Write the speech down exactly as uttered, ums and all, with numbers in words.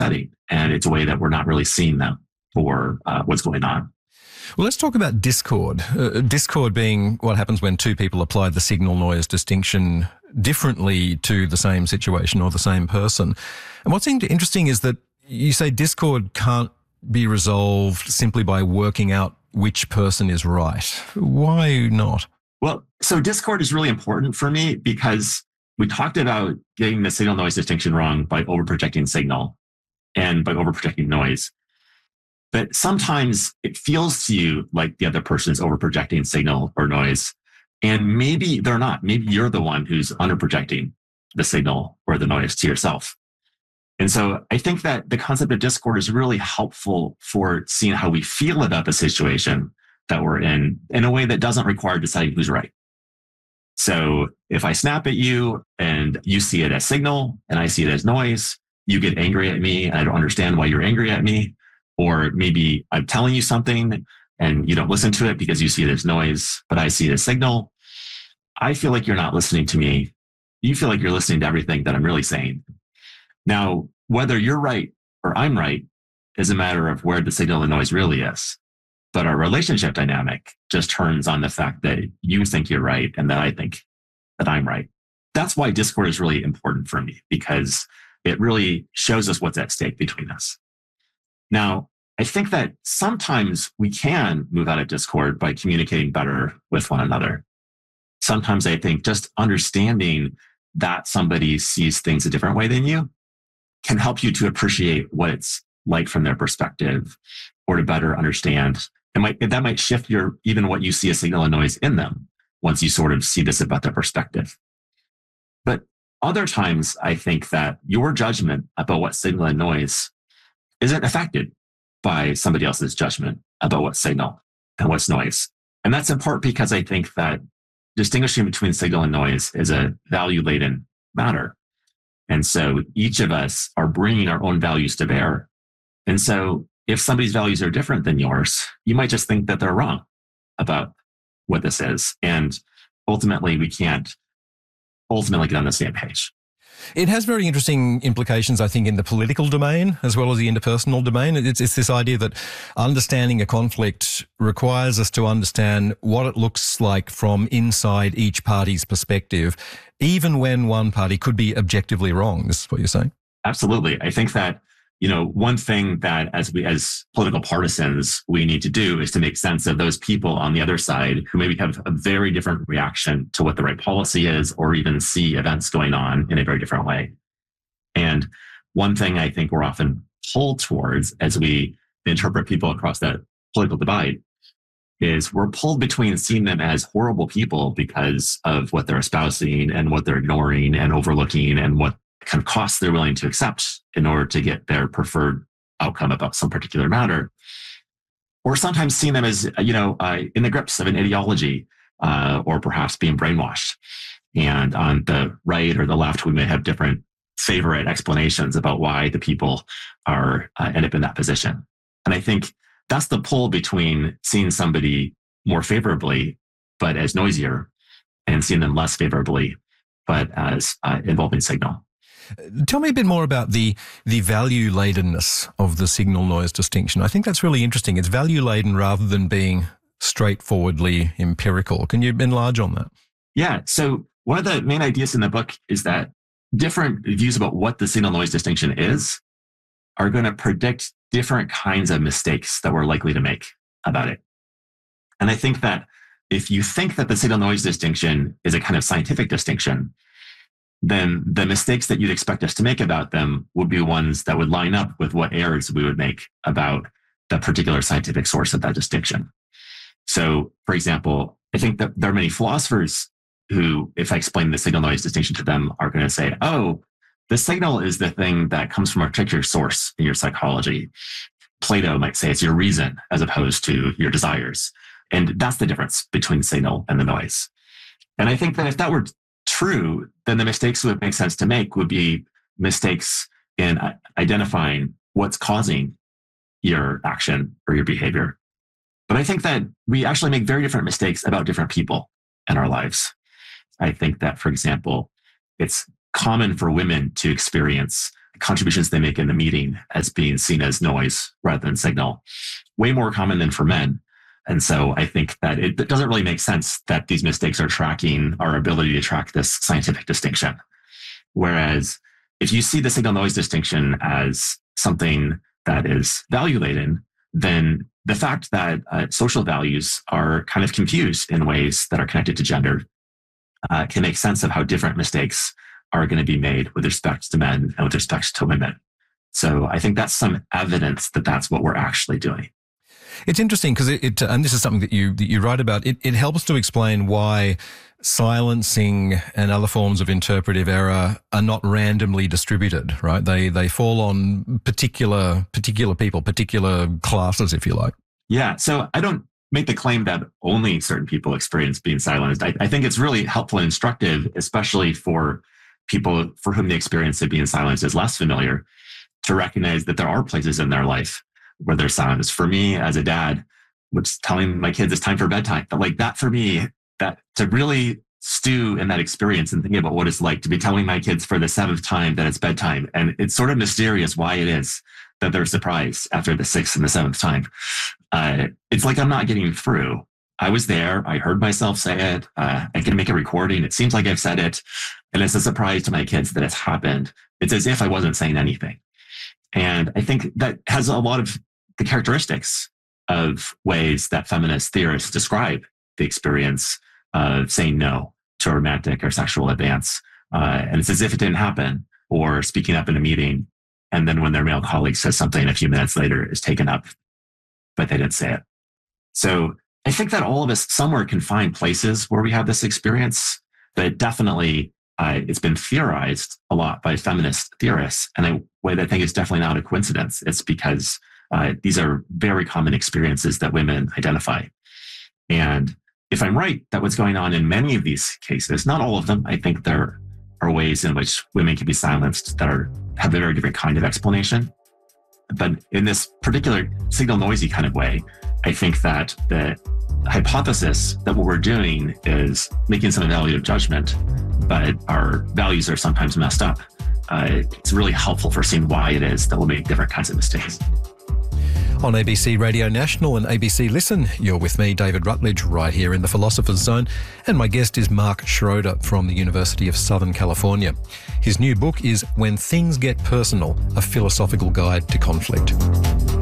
setting. And it's a way that we're not really seeing them for uh, what's going on. Well, let's talk about discord. Uh, discord being what happens when two people apply the signal noise distinction differently to the same situation or the same person. And what's interesting is that you say discord can't be resolved simply by working out which person is right. Why not? Well, so discord is really important for me because we talked about getting the signal noise distinction wrong by overprojecting signal and by overprojecting noise. But sometimes it feels to you like the other person is overprojecting signal or noise. And maybe they're not. Maybe you're the one who's underprojecting the signal or the noise to yourself. And so I think that the concept of discord is really helpful for seeing how we feel about the situation that we're in, in a way that doesn't require deciding who's right. So if I snap at you and you see it as signal and I see it as noise, you get angry at me and I don't understand why you're angry at me. Or maybe I'm telling you something and you don't listen to it because you see it as noise, but I see it as signal. I feel like you're not listening to me. You feel like you're listening to everything that I'm really saying. Now, whether you're right or I'm right is a matter of where the signal and noise really is. But our relationship dynamic just turns on the fact that you think you're right and that I think that I'm right. That's why discord is really important for me, because it really shows us what's at stake between us. Now, I think that sometimes we can move out of discord by communicating better with one another. Sometimes I think just understanding that somebody sees things a different way than you can help you to appreciate what it's like from their perspective, or to better understand. It might, that might shift your, even what you see as signal and noise in them once you sort of see this about their perspective. But other times, I think that your judgment about what signal and noise isn't affected by somebody else's judgment about what's signal and what's noise. And that's in part because I think that distinguishing between signal and noise is a value-laden matter. And so each of us are bringing our own values to bear. And so if somebody's values are different than yours, you might just think that they're wrong about what this is. And ultimately, we can't ultimately get on the same page. It has very interesting implications, I think, in the political domain as well as the interpersonal domain. It's, it's this idea that understanding a conflict requires us to understand what it looks like from inside each party's perspective, even when one party could be objectively wrong. This is what you're saying? Absolutely. I think that, you know, one thing that as we, as political partisans, we need to do is to make sense of those people on the other side who maybe have a very different reaction to what the right policy is, or even see events going on in a very different way. And one thing I think we're often pulled towards as we interpret people across that political divide is we're pulled between seeing them as horrible people because of what they're espousing and what they're ignoring and overlooking and what kind of costs they're willing to accept in order to get their preferred outcome about some particular matter. Or sometimes seeing them as, you know, uh, in the grips of an ideology, uh, or perhaps being brainwashed. And on the right or the left, we may have different favorite explanations about why the people are uh, end up in that position. And I think that's the pull between seeing somebody more favorably, but as noisier, and seeing them less favorably, but as uh, involving signal. Tell me a bit more about the the value-ladenness of the signal-noise distinction. I think that's really interesting. It's value-laden rather than being straightforwardly empirical. Can you enlarge on that? Yeah. So one of the main ideas in the book is that different views about what the signal-noise distinction is are going to predict different kinds of mistakes that we're likely to make about it. And I think that if you think that the signal-noise distinction is a kind of scientific distinction, then the mistakes that you'd expect us to make about them would be ones that would line up with what errors we would make about the particular scientific source of that distinction. So, for example, I think that there are many philosophers who, if I explain the signal noise distinction to them, are going to say, oh, the signal is the thing that comes from a particular source in your psychology. Plato might say it's your reason as opposed to your desires. And that's the difference between the signal and the noise. And I think that if that were true, then the mistakes that would make sense to make would be mistakes in identifying what's causing your action or your behavior. But I think that we actually make very different mistakes about different people in our lives. I think that, for example, it's common for women to experience contributions they make in the meeting as being seen as noise rather than signal. Way more common than for men. And so I think that it, it doesn't really make sense that these mistakes are tracking our ability to track this scientific distinction. Whereas if you see the signal noise distinction as something that is value laden, then the fact that uh, social values are kind of confused in ways that are connected to gender uh, can make sense of how different mistakes are going to be made with respect to men and with respect to women. So I think that's some evidence that that's what we're actually doing. It's interesting because it, it, and this is something that you that you write about. It, it helps to explain why silencing and other forms of interpretive error are not randomly distributed, right? They they fall on particular particular people, particular classes, if you like. Yeah. So I don't make the claim that only certain people experience being silenced. I, I think it's really helpful and instructive, especially for people for whom the experience of being silenced is less familiar, to recognize that there are places in their life where they're silenced. For me, as a dad, which telling my kids it's time for bedtime, but like that for me, that to really stew in that experience and thinking about what it's like to be telling my kids for the seventh time that it's bedtime. And it's sort of mysterious why it is that they're surprised after the sixth and the seventh time. Uh, it's like I'm not getting through. I was there. I heard myself say it. Uh, I can make a recording. It seems like I've said it. And it's a surprise to my kids that it's happened. It's as if I wasn't saying anything. And I think that has a lot of the characteristics of ways that feminist theorists describe the experience of saying no to a romantic or sexual advance. Uh, and it's as if it didn't happen, or speaking up in a meeting. And then when their male colleague says something a few minutes later is taken up, but they didn't say it. So I think that all of us somewhere can find places where we have this experience, but definitely uh, it's been theorized a lot by feminist theorists. And a way that I think is definitely not a coincidence. It's because uh, these are very common experiences that women identify. And if I'm right that what's going on in many of these cases, not all of them, I think there are ways in which women can be silenced that are have a very different kind of explanation. But in this particular signal noisy kind of way, I think that the hypothesis that what we're doing is making some evaluative judgment, but our values are sometimes messed up. Uh, it's really helpful for seeing why it is that we'll make different kinds of mistakes. On A B C Radio National and A B C Listen, you're with me, David Rutledge, right here in the Philosopher's Zone. And my guest is Mark Schroeder from the University of Southern California. His new book is When Things Get Personal, A Philosophical Guide to Conflict.